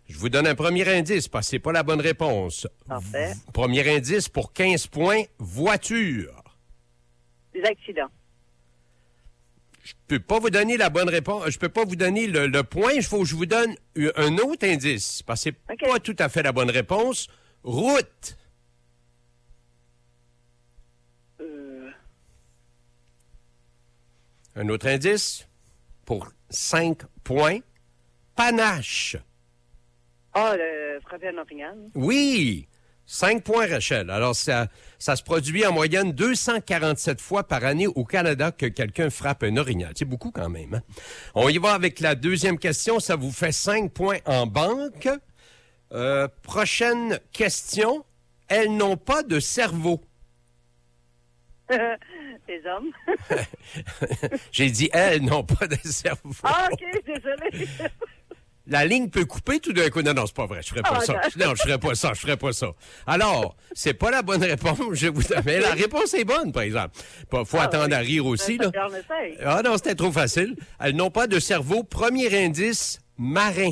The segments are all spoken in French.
Je vous donne un premier indice, parce que c'est pas la bonne réponse. Parfait. Premier indice pour 15 points, voiture. Des accidents. Je peux pas vous donner la bonne réponse. Je peux pas vous donner le point. Il faut que je vous donne un autre indice, parce que c'est pas tout à fait la bonne réponse. Route. Un autre indice pour 5 points. Panache. Ah, le frappé à Nottingham. Oui, 5 points, Rachel. Alors, ça se produit en moyenne 247 fois par année au Canada que quelqu'un frappe un orignal. C'est beaucoup quand même. Hein? On y va avec la deuxième question. Ça vous fait 5 points en banque. Prochaine question. Elles n'ont pas de cerveau. Les hommes. J'ai dit elles n'ont pas de cerveau. Ah, OK, désolé. La ligne peut couper tout d'un coup. Non, c'est pas vrai. Je ferais pas ça. Non, je ferais pas ça. Alors, c'est pas la bonne réponse. Mais la réponse est bonne, par exemple. Faut attendre à rire aussi, là. Ah non, c'était trop facile. Elles n'ont pas de cerveau. Premier indice, marin.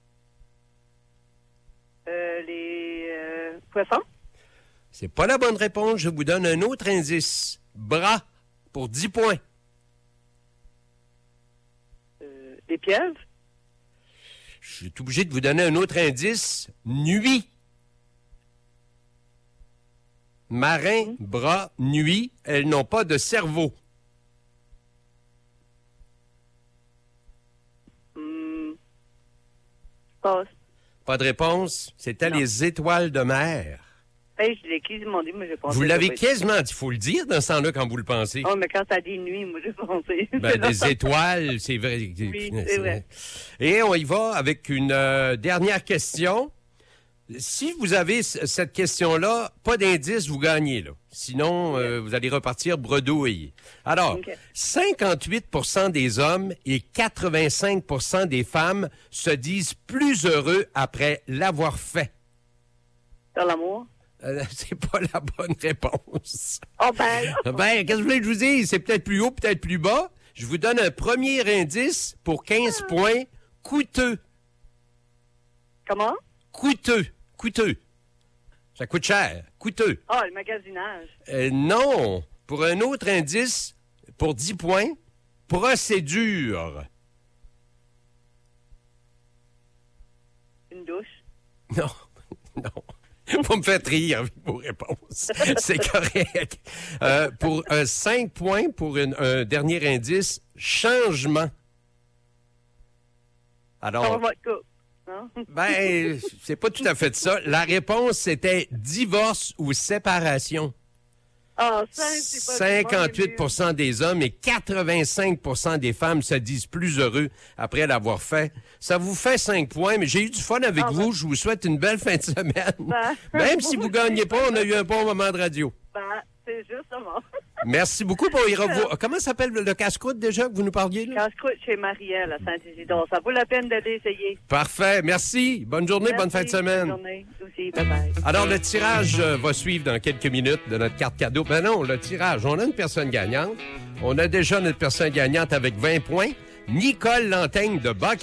Les poissons. C'est pas la bonne réponse. Je vous donne un autre indice. Bras, pour 10 points. Les pieuvres. Je suis obligé de vous donner un autre indice. Nuit. Marin, bras, nuit. Elles n'ont pas de cerveau. Passe. Pas de réponse. C'était les étoiles de mer. Hey, je l'ai quasiment dit, mais j'ai pensé. Vous l'avez quasiment dit. Il faut le dire dans ce temps-là quand vous le pensez. Oh, mais quand t'as dit nuit, moi, j'ai pensé. Ben, des étoiles, c'est vrai. Oui, c'est vrai. Et on y va avec une dernière question. Si vous avez cette question-là, pas d'indice, vous gagnez, là. Sinon, vous allez repartir bredouille. Alors, 58% des hommes et 85% des femmes se disent plus heureux après l'avoir fait. Dans l'amour? C'est pas la bonne réponse. Oh ben! Ben, qu'est-ce que vous voulez que je vous dise? C'est peut-être plus haut, peut-être plus bas. Je vous donne un premier indice pour 15 points. Coûteux. Comment? Coûteux. Ça coûte cher. Coûteux. Ah, le magasinage. Non. Pour un autre indice, pour 10 points, procédure. Une douche. Non. Vous me faites rire avec vos réponses. C'est correct. Pour 5 points, pour un dernier indice, changement. Alors, non? Ben, c'est pas tout à fait ça. La réponse, c'était divorce ou séparation. Ah, 58% des hommes et 85% des femmes se disent plus heureux après l'avoir fait. Ça vous fait 5 points, mais j'ai eu du fun avec vous. Je vous souhaite une belle fin de semaine. Même si vous ne gagnez pas, on a eu un bon moment de radio. C'est justement. Merci beaucoup pour y revoir. Comment s'appelle le casse-croûte déjà que vous nous parliez? Casse-croûte chez Marielle à Saint-Isidore. Ça vaut la peine d'aller essayer. Parfait. Merci. Bonne journée, bonne fin de semaine. Bonne journée aussi. Bye-bye. Alors, le tirage va suivre dans quelques minutes de notre carte cadeau. Ben non, le tirage, on a une personne gagnante. On a déjà notre personne gagnante avec 20 points. Nicole Lantaigne de Bac